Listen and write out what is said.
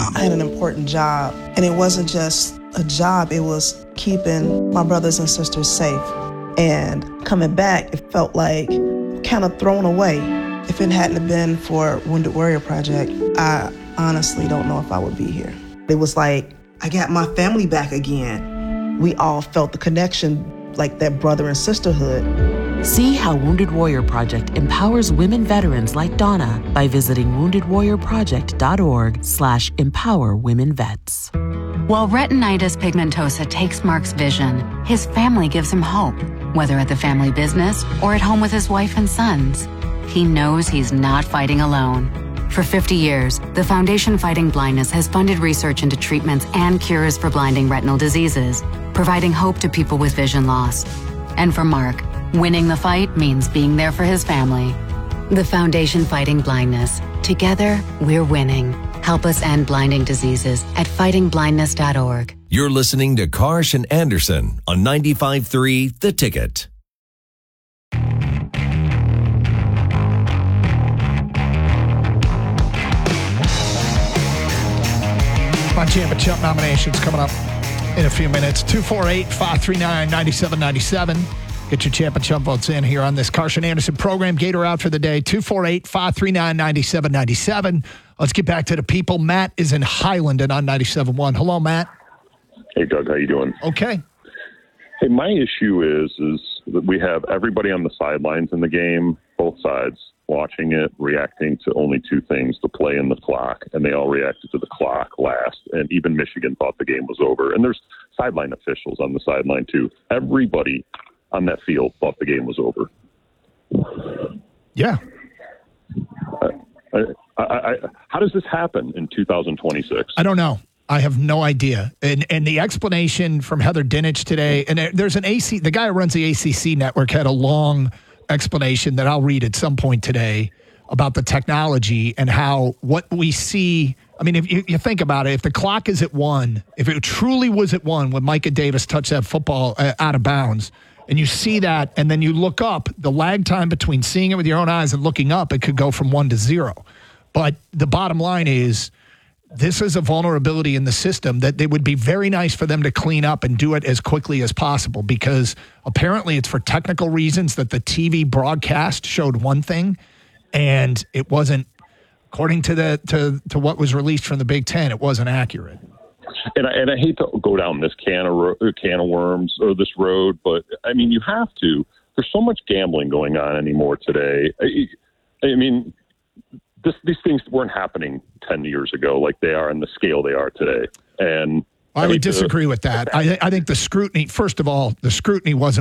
I had an important job, and it wasn't just a job, it was keeping my brothers and sisters safe. And coming back, it felt like kind of thrown away. If it hadn't been for Wounded Warrior Project, I honestly don't know if I would be here. It was like, I got my family back again. We all felt the connection, like that brother and sisterhood. See how Wounded Warrior Project empowers women veterans like Donna by visiting woundedwarriorproject.org/empowerwomenvets. While retinitis pigmentosa takes Mark's vision, his family gives him hope, whether at the family business or at home with his wife and sons. He knows he's not fighting alone. For 50 years, the Foundation Fighting Blindness has funded research into treatments and cures for blinding retinal diseases, providing hope to people with vision loss. And for Mark, winning the fight means being there for his family. The Foundation Fighting Blindness. Together, we're winning. Help us end blinding diseases at fightingblindness.org. You're listening to Karsh and Anderson on 95.3 The Ticket. My Champ and Chump nominations coming up in a few minutes. 248-539-9797. Get your Champ and Chump votes in here on this Karsh and Anderson program. Gator out for the day. 248-539-9797. Let's get back to the people. Matt is in Highland and on 97.1. Hello, Matt. Hey, Doug. How you doing? Okay. Hey, my issue is that we have everybody on the sidelines in the game, both sides, watching it, reacting to only two things, the play and the clock, and they all reacted to the clock last. And even Michigan thought the game was over. And there's sideline officials on the sideline, too. Everybody on that field thought the game was over. Yeah. How does this happen in 2026? I don't know. I have no idea. And the explanation from Heather Dinich today, and there's an the guy who runs the ACC network had a long explanation that I'll read at some point today about the technology and how what we see. I mean, if you think about it, if the clock is at 1, if it truly was at 1 when Micah Davis touched that football out of bounds, and you see that, and then you look up, the lag time between seeing it with your own eyes and looking up, it could go from 1 to 0. But the bottom line is, this is a vulnerability in the system that it would be very nice for them to clean up and do it as quickly as possible, because apparently it's for technical reasons that the TV broadcast showed one thing and it wasn't, according to to what was released from the Big Ten, it wasn't accurate. And I hate to go down this can of worms or this road, but I mean, you have to. There's so much gambling going on anymore today. I mean, these things weren't happening 10 years ago like they are on the scale they are today. And I would disagree with that. I think the scrutiny, first of all, the scrutiny wasn't